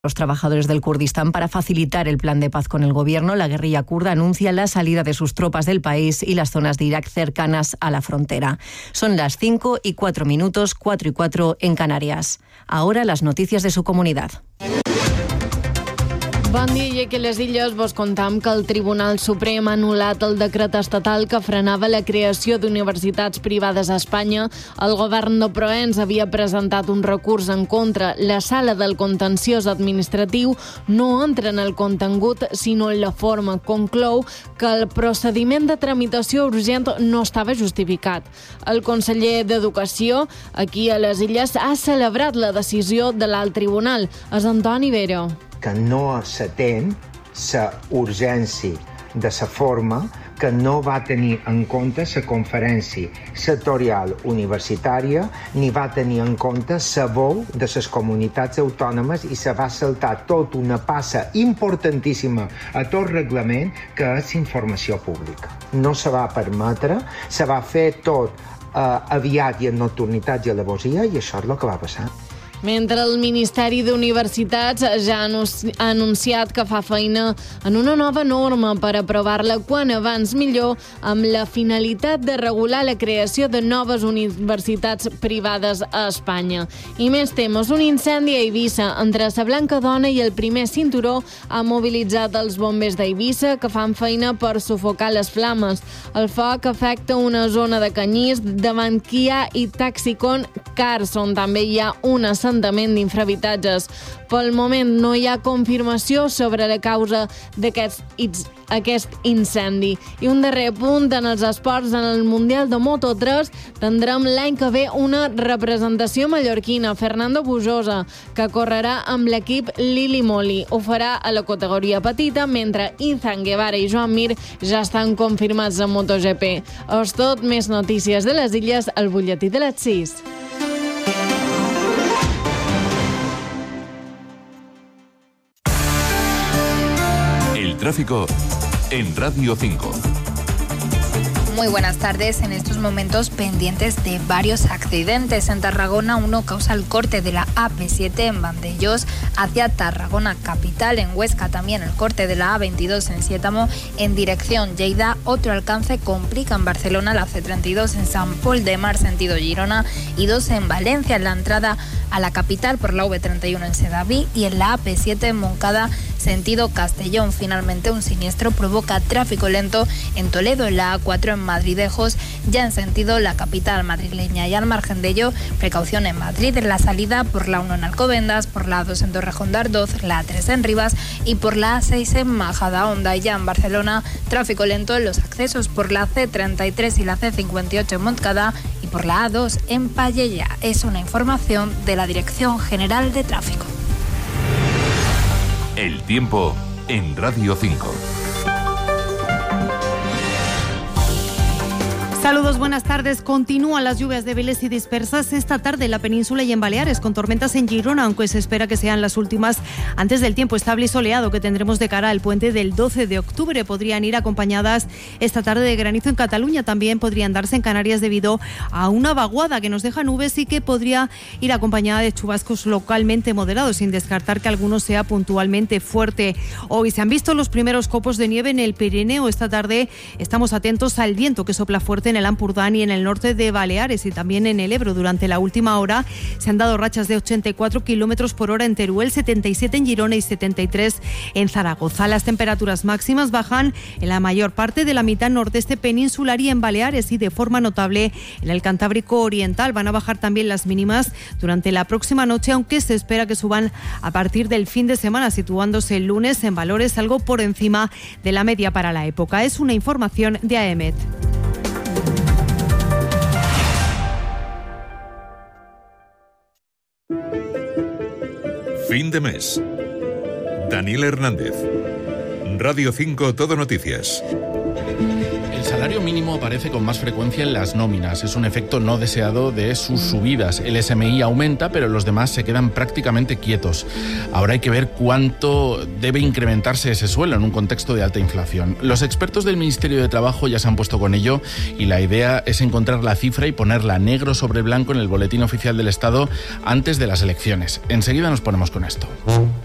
los trabajadores del Kurdistán para facilitar el plan de paz con el gobierno. La guerrilla kurda anuncia la salida de sus tropas del país y las zonas de Irak cercanas a la frontera. Son las 5:04, 4:04 en Canarias. Ahora las noticias de su comunidad. Bon dia, i aquí a les Illes vos contam que el Tribunal Suprem ha anul·lat el decret estatal que frenava la creació d'universitats privades a Espanya. El govern de Proens havia presentat un recurs en contra. La sala del contenciós administratiu no entra en el contingut, sinó en la forma. Conclou que el procediment de tramitació urgent no estava justificat. El conseller d'Educació, aquí a les Illes, ha celebrat la decisió de l'alt tribunal. És Antoni Vero. Que no s'atén la urgència de la forma que no va tenir en compte la conferència sectorial universitària ni va tenir en compte la veu de les comunitats autònomes i se va saltar tot una passa importantíssima a tot reglament que és informació pública. No se va permetre, se va fer tot aviat i en nocturnitat i alevosía i això és el que va passar. Mentre el Ministeri d'Universitats ja ha anunciat que fa feina en una nova norma per aprovar-la quan abans millor, amb la finalitat de regular la creació de noves universitats privades a Espanya. I més temes, un incendi a Eivissa entre la Blanca Dona i el primer cinturó ha mobilitzat els bombers d'Eivissa que fan feina per sufocar les flames. El foc afecta una zona de Canyís, davant Kia i Taxicon Cars, on també hi ha un assentament d'infrahabitatges. Pel moment no hi ha confirmació sobre la causa d'aquest incendi. I un darrer punt en els esports. En el Mundial de Moto3 tindrem l'any que ve una representació mallorquina, Fernando Pujosa, que correrà amb l'equip Lili Moly. Ho farà a la categoria petita, mentre Izan Guevara i Joan Mir ja estan confirmats en MotoGP. És tot, més notícies de les Illes al butlletí de les 6. Tráfico en Radio 5. Muy buenas tardes. En estos momentos pendientes de varios accidentes. En Tarragona, uno causa el corte de la AP7 en Vandellós hacia Tarragona capital. En Huesca también el corte de la A22 en Siétamo en dirección Lleida. Otro alcance complica en Barcelona la C32 en Sant Pol de Mar sentido Girona y dos en Valencia en la entrada a la capital por la V31 en Sedaví y en la AP7 en Moncada sentido Castellón. Finalmente, un siniestro provoca tráfico lento en Toledo, en la A4 en Madridejos, ya en sentido la capital madrileña. Y al margen de ello, precaución en Madrid en la salida por la 1 en Alcobendas, por la A2 en Torrejón de Ardoz, la A3 en Rivas y por la A6 en Majadahonda. Y ya en Barcelona, tráfico lento en los accesos por la C33 y la C58 en Montcada y por la A2 en Pallejà. Es una información de la Dirección General de Tráfico. El tiempo en Radio 5. Saludos, buenas tardes. Continúan las lluvias débiles y dispersas esta tarde en la península y en Baleares, con tormentas en Girona, aunque se espera que sean las últimas antes del tiempo estable y soleado que tendremos de cara al puente del 12 de octubre. Podrían ir acompañadas esta tarde de granizo en Cataluña, también podrían darse en Canarias debido a una vaguada que nos deja nubes y que podría ir acompañada de chubascos localmente moderados, sin descartar que alguno sea puntualmente fuerte. Hoy se han visto los primeros copos de nieve en el Pirineo. Esta tarde estamos atentos al viento que sopla fuerte en el Ampurdán y en el norte de Baleares y también en el Ebro. Durante la última hora se han dado rachas de 84 kilómetros por hora en Teruel, 77 en Girona y 73 en Zaragoza. Las temperaturas máximas bajan en la mayor parte de la mitad nordeste peninsular y en Baleares, y de forma notable en el Cantábrico Oriental. Van a bajar también las mínimas durante la próxima noche, aunque se espera que suban a partir del fin de semana, situándose el lunes en valores algo por encima de la media para la época. Es una información de AEMET. Fin de mes. Daniel Hernández. Radio 5 Todo Noticias. El salario mínimo aparece con más frecuencia en las nóminas. Es un efecto no deseado de sus subidas. El SMI aumenta, pero los demás se quedan prácticamente quietos. Ahora hay que ver cuánto debe incrementarse ese sueldo en un contexto de alta inflación. Los expertos del Ministerio de Trabajo ya se han puesto con ello y la idea es encontrar la cifra y ponerla negro sobre blanco en el Boletín Oficial del Estado antes de las elecciones. Enseguida nos ponemos con esto.